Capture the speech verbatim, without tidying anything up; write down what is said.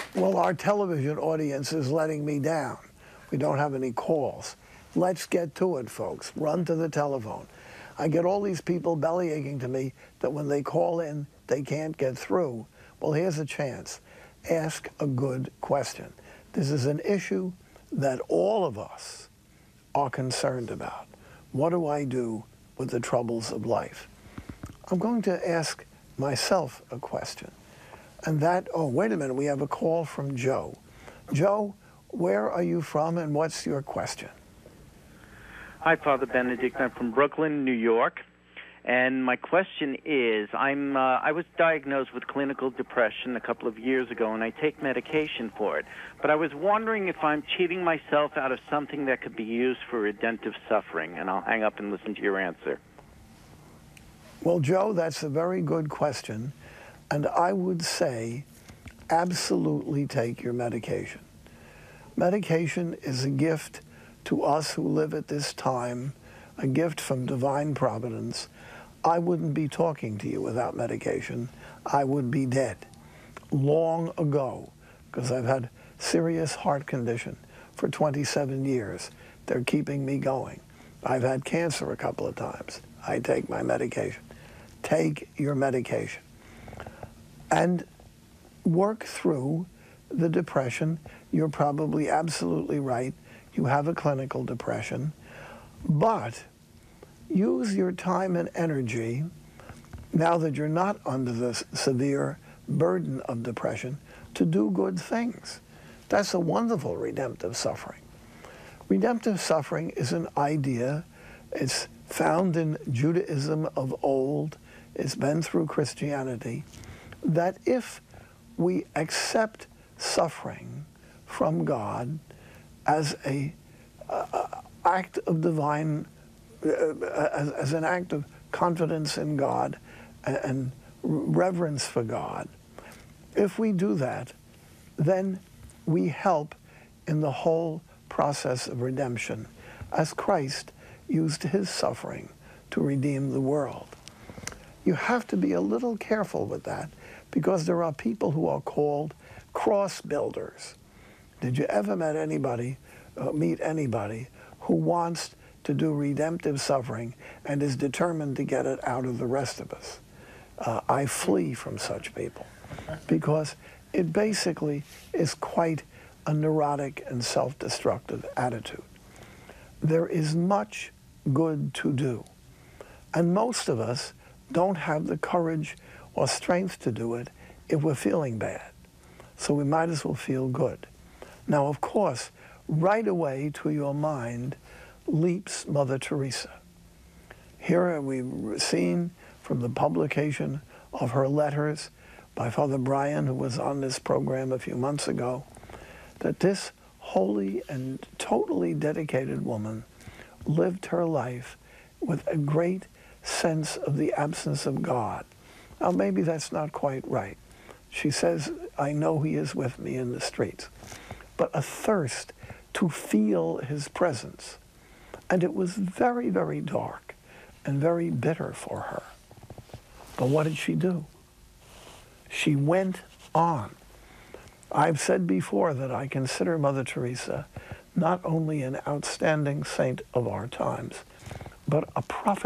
Well, our television audience is letting me down. We don't have any calls. Let's get to it, folks. Run to the telephone. I get all these people belly aching to me that when they call in, they can't get through. Well, here's a chance. Ask a good question. This is an issue that all of us are concerned about. What do I do with the troubles of life? I'm going to ask myself a question. And that, oh, wait a minute, we have a call from Joe. Joe, where are you from and what's your question? Hi, Father Benedict. I'm from Brooklyn, New York. And my question is, I'm uh, I was diagnosed with clinical depression a couple of years ago, and I take medication for it. But I was wondering if I'm cheating myself out of something that could be used for redemptive suffering. And I'll hang up and listen to your answer. Well, Joe, that's a very good question. And I would say absolutely take your medication. Medication is a gift to us who live at this time, a gift from divine providence. I wouldn't be talking to you without medication. I would be dead long ago because I've had serious heart condition for twenty-seven years. They're keeping me going. I've had cancer a couple of times. I take my medication. Take your medication. And work through the depression. You're probably absolutely right. You have a clinical depression. But use your time and energy, now that you're not under the severe burden of depression, to do good things. That's a wonderful redemptive suffering. Redemptive suffering is an idea. It's found in Judaism of old. It's been through Christianity. That if we accept suffering from God as a uh, act of divine, uh, as, as an act of confidence in God and, and reverence for God, if we do that, then we help in the whole process of redemption, as Christ used his suffering to redeem the world. You have to be a little careful with that, because there are people who are called cross builders. Did you ever met anybody, uh, meet anybody who wants to do redemptive suffering and is determined to get it out of the rest of us? Uh, I flee from such people because it basically is quite a neurotic and self-destructive attitude. There is much good to do, and most of us don't have the courage or strength to do it if we're feeling bad. So we might as well feel good. Now, of course, right away to your mind leaps Mother Teresa. Here we've seen from the publication of her letters by Father Brian, who was on this program a few months ago, that this holy and totally dedicated woman lived her life with a great sense of the absence of God. Now, maybe that's not quite right. She says, I know he is with me in the streets. But a thirst to feel his presence. And it was very, very dark and very bitter for her. But what did she do? She went on. I've said before that I consider Mother Teresa not only an outstanding saint of our times, but a prophet